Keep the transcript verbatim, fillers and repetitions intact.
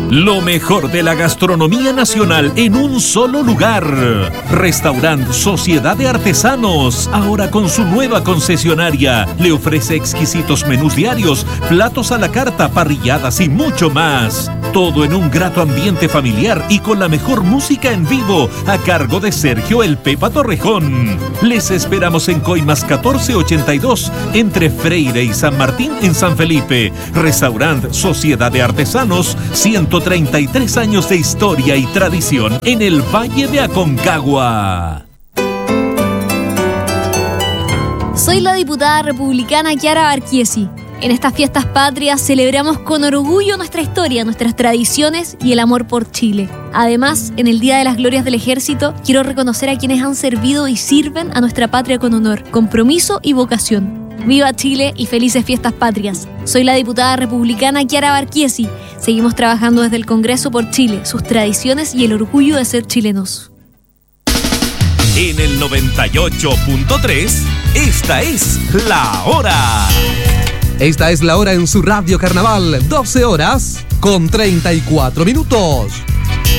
Lo mejor de la gastronomía nacional en un solo lugar. Restaurant Sociedad de Artesanos, ahora con su nueva concesionaria. Le ofrece exquisitos menús diarios, platos a la carta, parrilladas y mucho más. Todo en un grato ambiente familiar y con la mejor música en vivo, a cargo de Sergio El Pepa Torrejón. Les esperamos en Coimas catorce ochenta y dos, entre Freire y San Martín en San Felipe. Restaurant Sociedad de Artesanos, ciento treinta y tres años de historia y tradición en el Valle de Aconcagua. Soy la diputada republicana Chiara Barquiesi. En estas fiestas patrias celebramos con orgullo nuestra historia, nuestras tradiciones y el amor por Chile. Además, en el Día de las Glorias del Ejército, quiero reconocer a quienes han servido y sirven a nuestra patria con honor, compromiso y vocación. ¡Viva Chile y felices fiestas patrias! Soy la diputada republicana Chiara Barquiesi. Seguimos trabajando desde el Congreso por Chile, sus tradiciones y el orgullo de ser chilenos. En el noventa y ocho punto tres, esta es La Hora. Esta es La Hora en su Radio Carnaval, doce horas con treinta y cuatro minutos.